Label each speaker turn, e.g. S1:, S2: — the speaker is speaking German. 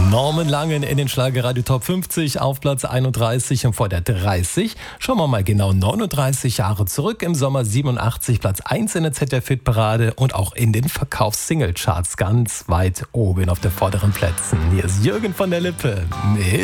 S1: Norman Langen in den Schlagerradio Top 50 auf Platz 31 und vor der 30. Schauen wir mal genau 39 Jahre zurück. Im Sommer 87 Platz 1 in der ZDF-Hitparade und auch in den Verkaufs-Single-Charts ganz weit oben auf den vorderen Plätzen. Hier ist Jürgen von der Lippe mit